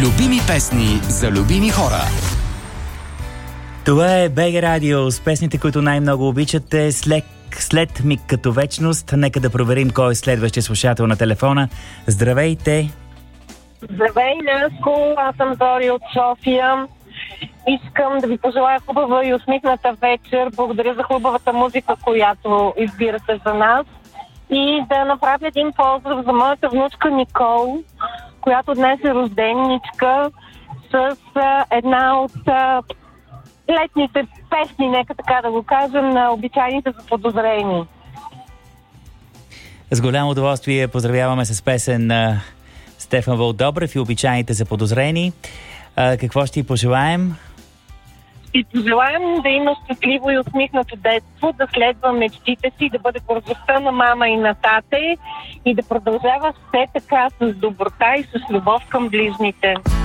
Любими песни за любими хора. Това е БГ Радио с песните, които най-много обичате. След миг като вечност. Нека да проверим кой е следващия слушател на телефона. Здравейте! Здравей, Наско! Аз съм Дори от София. Искам да ви пожелая хубава и усмихната вечер. Благодаря за хубавата музика, която избирате за нас. И да направя един поздрав за моята внучка Никол, която днес е рожденничка, с една от летните песни, нека така да го кажем, на обичайните заподозрени. С голямо удоволствие поздравяваме с песен на Стефан Вълдобрев и обичайните заподозрени. Какво ще ти пожелаем? И пожелаем да има щастливо и усмихнато детство, да следва мечтите си, да бъде гордостта на мама и на тате и да продължава все така с доброта и с любов към ближните.